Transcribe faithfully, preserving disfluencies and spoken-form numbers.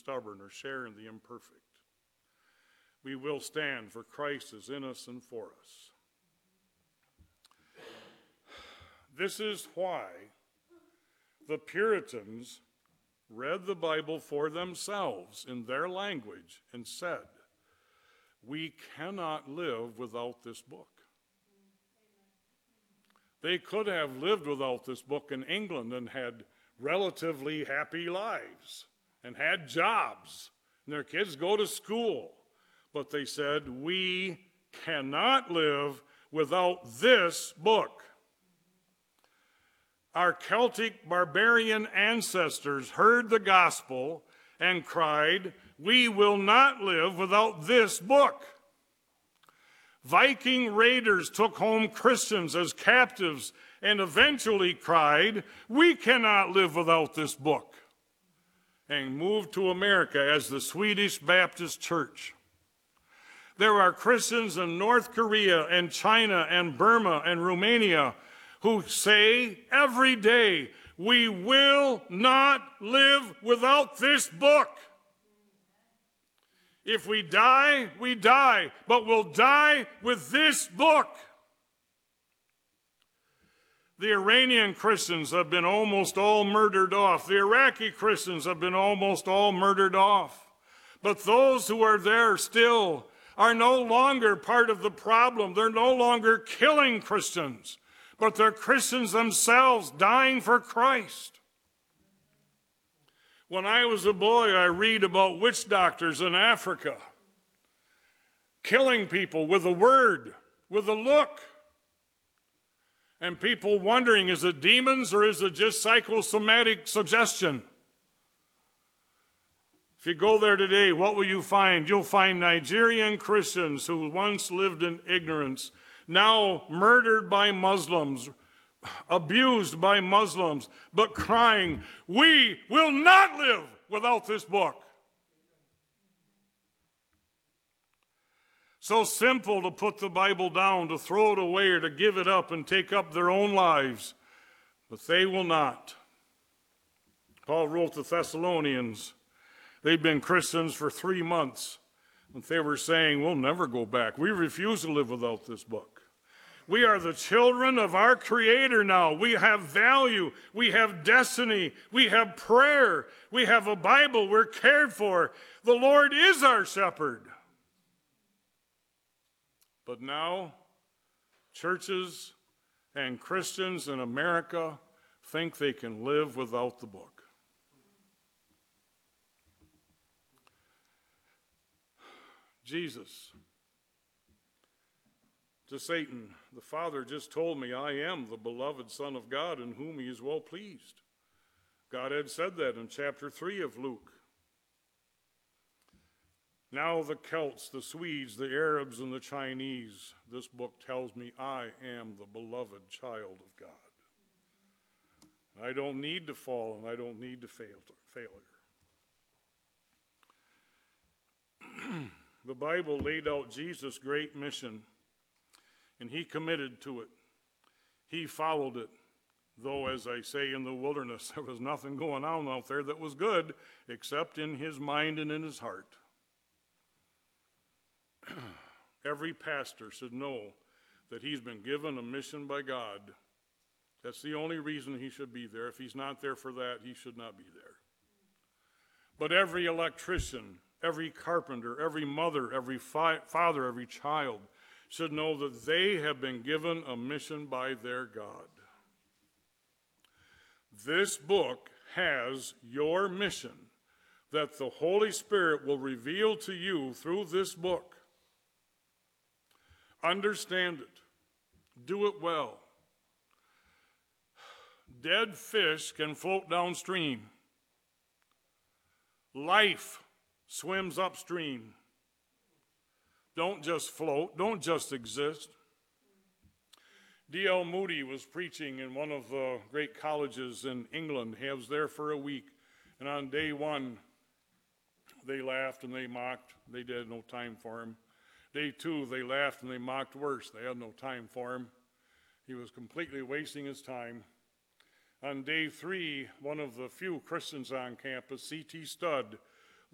stubborn or share in the imperfect. We will stand, for Christ is in us and for us. This is why the Puritans read the Bible for themselves in their language and said, we cannot live without this book. They could have lived without this book in England and had relatively happy lives and had jobs, and their kids go to school. But they said, we cannot live without this book. Our Celtic barbarian ancestors heard the gospel and cried, we will not live without this book. Viking raiders took home Christians as captives and eventually cried, we cannot live without this book, and moved to America as the Swedish Baptist Church. There are Christians in North Korea and China and Burma and Romania who say every day, we will not live without this book. If we die, we die, but we'll die with this book. The Iranian Christians have been almost all murdered off. The Iraqi Christians have been almost all murdered off. But those who are there still are no longer part of the problem. They're no longer killing Christians, but they're Christians themselves dying for Christ. When I was a boy, I read about witch doctors in Africa killing people with a word, with a look. And people wondering, is it demons or is it just psychosomatic suggestion? If you go there today, what will you find? You'll find Nigerian Christians who once lived in ignorance, now murdered by Muslims, abused by Muslims, but crying, we will not live without this book. So simple to put the Bible down, to throw it away, or to give it up and take up their own lives, but they will not. Paul wrote to Thessalonians, they'd been Christians for three months, and they were saying, we'll never go back. We refuse to live without this book. We are the children of our Creator now. We have value. We have destiny. We have prayer. We have a Bible. We're cared for. The Lord is our shepherd. But now, churches and Christians in America think they can live without the book. Jesus, to Satan, the Father just told me, I am the beloved Son of God in whom he is well pleased. God had said that in chapter three of Luke. Now the Celts, the Swedes, the Arabs, and the Chinese, this book tells me I am the beloved child of God. I don't need to fall, and I don't need to fail failure. The Bible laid out Jesus' great mission, and he committed to it. He followed it, though, as I say, in the wilderness, there was nothing going on out there that was good, except in his mind and in his heart. Every pastor should know that he's been given a mission by God. That's the only reason he should be there. If he's not there for that, he should not be there. But every electrician, every carpenter, every mother, every fi- father, every child should know that they have been given a mission by their God. This book has your mission that the Holy Spirit will reveal to you through this book. Understand it. Do it well. Dead fish can float downstream. Life swims upstream. Don't just float. Don't just exist. D L Moody was preaching in one of the great colleges in England. He was there for a week. And on day one, they laughed and they mocked. They had no time for him. Day two, they laughed and they mocked worse. They had no time for him. He was completely wasting his time. On day three, one of the few Christians on campus, C T Studd,